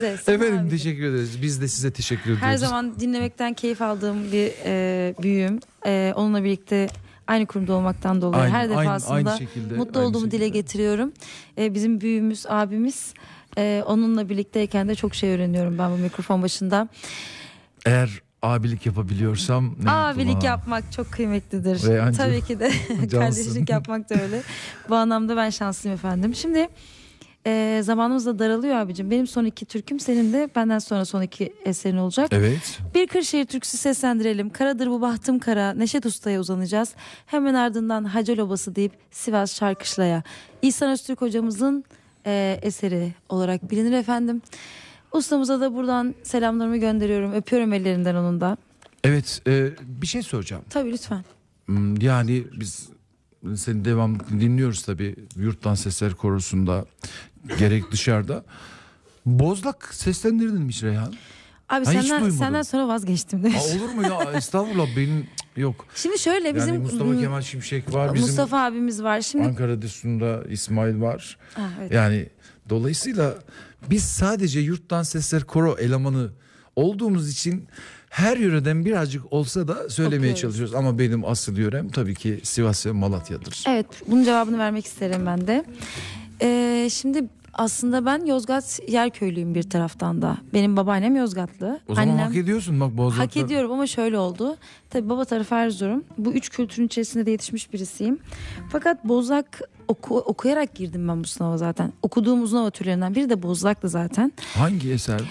Efendim teşekkür ederiz. Biz de size teşekkür ediyoruz. Her zaman dinlemekten keyif aldığım bir büyüğüm. Onunla birlikte aynı kurumda olmaktan dolayı her defasında mutlu olduğumu dile getiriyorum. Bizim büyüğümüz, abimiz. Onunla birlikteyken de çok şey öğreniyorum ben bu mikrofon başında. Eğer abilik yapabiliyorsam ne abilik yapmak çok kıymetlidir. Tabii ki de kardeşlik yapmak da öyle. Bu anlamda ben şanslıyım efendim. Şimdi zamanımız da daralıyor abicim. Benim son iki türküm, senin de benden sonra son iki eserin olacak. Evet. Bir Kırşehir türküsü seslendirelim. Karadır bu bahtım kara, Neşet Usta'ya uzanacağız. Hemen ardından Hacel Obası deyip Sivas Şarkışla'ya. İhsan Öztürk hocamızın eseri olarak bilinir efendim. Ustamıza da buradan selamlarımı gönderiyorum. Öpüyorum ellerinden onun da. Evet, bir şey soracağım. Tabii lütfen. Yani biz seni devamlı dinliyoruz tabii. Yurttan Sesler Korosu'nda gerek dışarıda. Bozlak seslendirdin mi hiç Reyhan? Abi senden sonra vazgeçtim demiş. Olur mu ya? Estağfurullah, benim yok. Şimdi şöyle bizim yani Mustafa Kemal Şimşek var. Bizim Mustafa abimiz var. Şimdi Ankara Destunu'nda İsmail var. Evet. Yani dolayısıyla biz sadece Yurttan Sesler Koro elemanı olduğumuz için her yöreden birazcık olsa da söylemeye çalışıyoruz. Ama benim asıl yörem tabii ki Sivas ve Malatya'dır. Evet, bunun cevabını vermek isterim ben de. Şimdi aslında ben Yozgat Yerköylüyüm bir taraftan da. Benim babaannem Yozgatlı. O zaman hak ediyorsun bak Bozlak'ta. Hak ediyorum ama şöyle oldu. Tabii baba tarafı Erzurum. Bu üç kültürün içerisinde de yetişmiş birisiyim. Fakat Bozlak okuyarak girdim ben bu sınava zaten. Okuduğum uzun hava türlerinden biri de Bozlak'tı zaten. Hangi eserdi?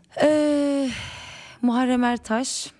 Muharrem Ertaş.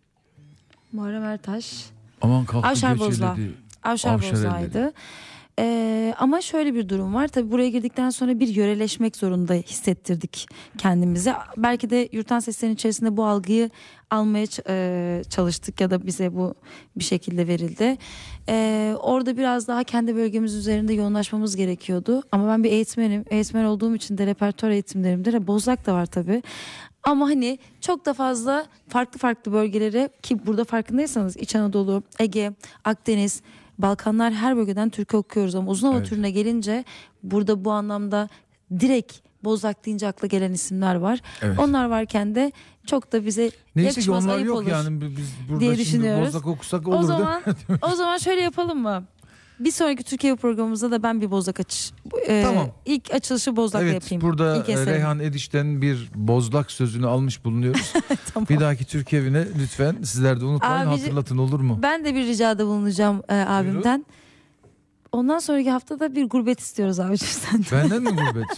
Aman kalktı Avşar Bozla. Avşar Bozla'ydı. Ama şöyle bir durum var. Tabii buraya girdikten sonra bir yöreleşmek zorunda hissettirdik kendimize. Belki de Yurttan Sesler'in içerisinde bu algıyı almaya çalıştık ya da bize bu bir şekilde verildi. Orada biraz daha kendi bölgemiz üzerinde yoğunlaşmamız gerekiyordu. Ama ben bir eğitmenim. Eğitmen olduğum için de repertuar eğitimlerimde de Bozlak da var tabii. Ama hani çok da fazla farklı bölgelere, ki burada farkındaysanız İç Anadolu, Ege, Akdeniz, Balkanlar, her bölgeden türkü okuyoruz ama uzun hava türüne gelince burada bu anlamda direkt Bozlak deyince akla gelen isimler var. Evet. Onlar varken de çok da bize yakışmaz, ayıp olur yani biz burada diye şimdi düşünüyoruz. Bozlak okusak olur O zaman şöyle yapalım mı? Bir sonraki Türkiye programımızda da ben bir Bozlak tamam. İlk açılışı Bozlak'la yapayım. Burada Reyhan Ediş'ten bir Bozlak sözünü almış bulunuyoruz. Tamam. Bir dahaki Türkiye evine lütfen sizler de unutmayın, hatırlatın, olur mu? Ben de bir ricada bulunacağım abimden. Buyurun. Ondan sonraki haftada bir gurbet istiyoruz abicim senden. Benden mi gurbet?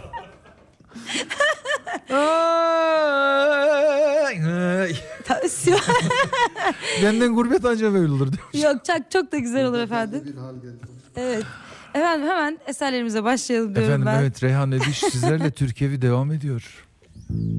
Benden gurbet ancak böyle olur. Yok, çok da güzel olur efendim. Evet. Efendim hemen eserlerimize başlayalım diyorum ben. Evet, Reyhan Ediş sizlerle Türkiye'vi devam ediyor.